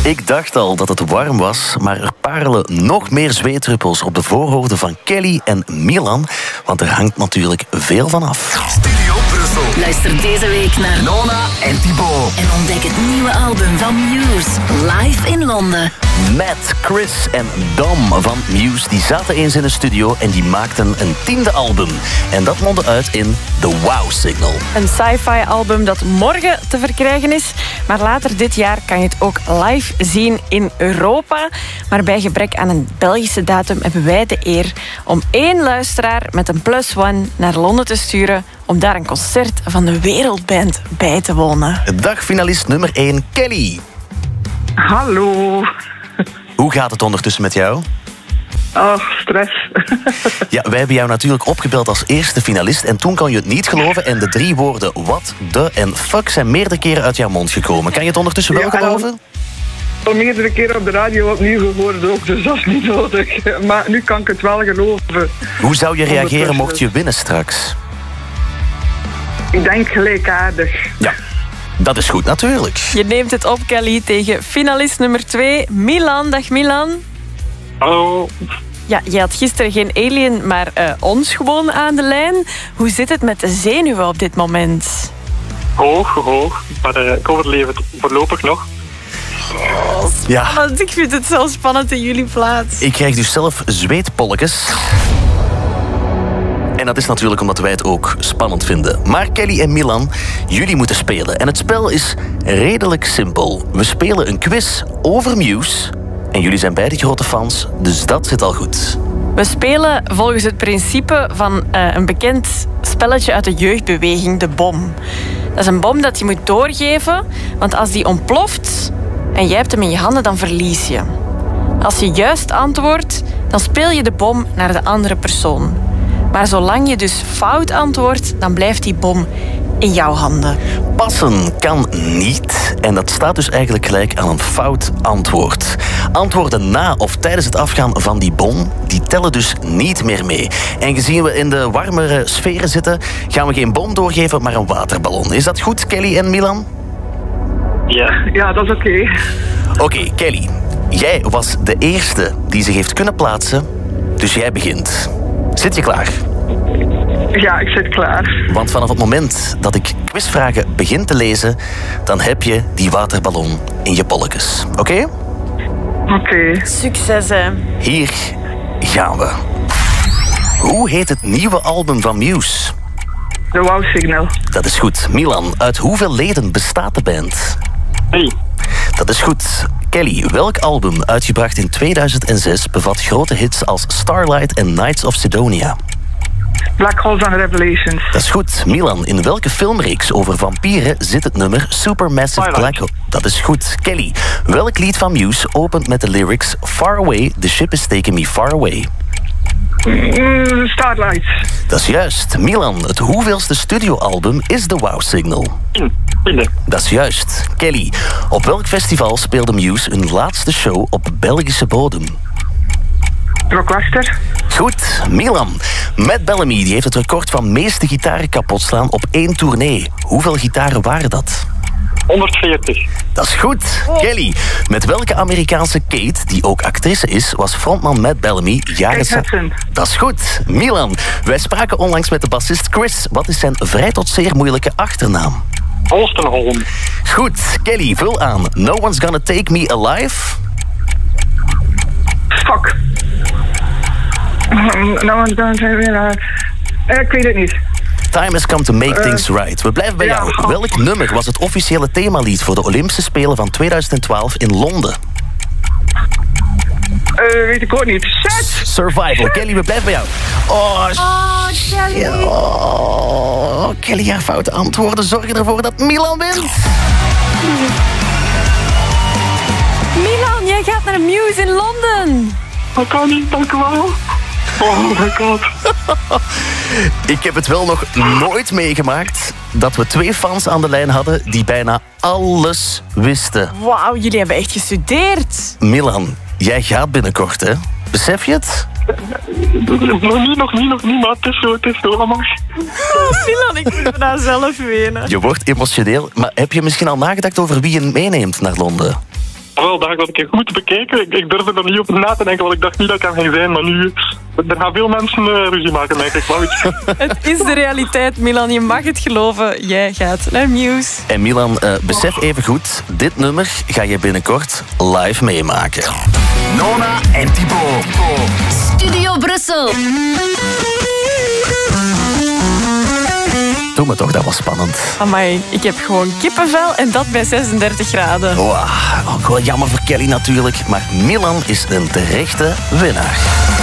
Ik dacht al dat het warm was, maar er parelen nog meer zweetdruppels op de voorhoofden van Kelly en Milan, want er hangt natuurlijk veel van af. Studio Brussel. Luister deze week naar Nona en Thibaut. en ontdek het nieuwe album van Muse, live in Londen. Matt, Chris en Dom van Muse die zaten eens in een studio en die maakten een 10e album. En dat mondde uit in The Wow Signal. Een sci-fi album dat morgen te verkrijgen is. Maar later dit jaar kan je het ook live zien in Europa. Maar bij gebrek aan een Belgische datum hebben wij de eer om 1 luisteraar met een +1 naar Londen te sturen om daar een concert van de wereldband bij te wonen. Dagfinalist nummer 1, Kelly. Hallo. Hoe gaat het ondertussen met jou? Oh, stress. Ja, wij hebben jou natuurlijk opgebeld als eerste finalist en toen kon je het niet geloven en de 3 woorden wat, de en fuck zijn meerdere keren uit jouw mond gekomen. Kan je het ondertussen wel geloven? Al meerdere keren op de radio opnieuw gehoord ook, dus dat is niet nodig. Maar nu kan ik het wel geloven. Hoe zou je reageren mocht je winnen straks? Ik denk gelijkaardig. Ja, dat is goed natuurlijk. Je neemt het op, Kelly, tegen finalist nummer 2, Milan. Dag Milan. Hallo. Ja, je had gisteren geen Alien, maar ons gewoon aan de lijn. Hoe zit het met de zenuwen op dit moment? Hoog. Maar ik overleef het voorlopig nog. Ja, Want ik vind het zo spannend in jullie plaats. ik krijg dus zelf zweetpolletjes. En dat is natuurlijk omdat wij het ook spannend vinden. Maar Kelly en Milan, jullie moeten spelen. En het spel is redelijk simpel. We spelen een quiz over Muse. En jullie zijn beide grote fans, dus dat zit al goed. We spelen volgens het principe van een bekend spelletje uit de jeugdbeweging, de bom. Dat is een bom dat je moet doorgeven, want als die ontploft en jij hebt hem in je handen, dan verlies je. Als je juist antwoordt, dan speel je de bom naar de andere persoon. Maar zolang je dus fout antwoordt, dan blijft die bom in jouw handen. Passen kan niet. En dat staat dus eigenlijk gelijk aan een fout antwoord. Antwoorden na of tijdens het afgaan van die bom, die tellen dus niet meer mee. En gezien we in de warmere sferen zitten, gaan we geen bom doorgeven, maar een waterballon. Is dat goed, Kelly en Milan? Ja, dat is oké. Oké, Kelly. Jij was de eerste die zich heeft kunnen plaatsen, dus jij begint. Zit je klaar? Ja, ik zit klaar. Want vanaf het moment dat ik quizvragen begin te lezen, dan heb je die waterballon in je bolletjes. Oké? Oké. Succes, hè. Hier gaan we. Hoe heet het nieuwe album van Muse? De Wow Signal. Dat is goed. Milan, uit hoeveel leden bestaat de band? 3. Dat is goed. Kelly, welk album, uitgebracht in 2006, bevat grote hits als Starlight en Knights of Sidonia? Black Holes and Revelations. Dat is goed. Milan, in welke filmreeks over vampieren zit het nummer Supermassive Twilight. Black Hole? Dat is goed. Kelly, welk lied van Muse opent met de lyrics Far Away, the ship is taking me far away? Starlight. Dat is juist. Milan, het hoeveelste studioalbum is The Wow Signal? 10. Dat is juist. Kelly, op welk festival speelde Muse hun laatste show op Belgische bodem? Rockwaster. Goed. Milan, Matt Bellamy die heeft het record van meeste gitaren kapotslaan op 1 tournee. Hoeveel gitaren waren dat? 140. Dat is goed. Kelly, met welke Amerikaanse Kate, die ook actrice is, was frontman Matt Bellamy jaren... Kate Hudson. Dat is goed. Milan, wij spraken onlangs met de bassist Chris. Wat is zijn vrij tot zeer moeilijke achternaam? Holstenholm. Goed. Kelly, vul aan. No One's Gonna Take Me Alive? Fuck. Nou, ik weet het niet. Time has come to make things right. We blijven bij jou. ja. Welk nummer was het officiële themalied voor de Olympische Spelen van 2012 in Londen? Weet ik ook niet. Shit! Survival. Kelly, we blijven bij jou. Oh, Kelly. oh, Kelly, haar foute antwoorden zorgen ervoor dat Milan wint. Milan, jij gaat naar Muse in Londen. Dat kan niet, dank u wel. Oh my god. Ik heb het wel nog nooit meegemaakt dat we 2 fans aan de lijn hadden die bijna alles wisten. Wauw, jullie hebben echt gestudeerd. Milan, jij gaat binnenkort, hè? Besef je het? Nog niet, maar het is zo allemaal. Milan, ik moet daar zelf wenen. Je wordt emotioneel, maar heb je misschien al nagedacht over wie je meeneemt naar Londen? Wel, dat had ik een goed bekeken. Ik durfde er niet op na te denken, want ik dacht niet dat ik hem ging zijn. Maar nu, er gaan veel mensen ruzie maken, denk ik. Het is de realiteit, Milan. Je mag het geloven. Jij gaat naar Muse. En Milan, besef even goed, dit nummer ga je binnenkort live meemaken. Nona en Thibaut. Studio Brussel. Doe me toch, dat was spannend. Amai, ik heb gewoon kippenvel en dat bij 36 graden. Wow, ook wel jammer voor Kelly natuurlijk, maar Milan is een terechte winnaar.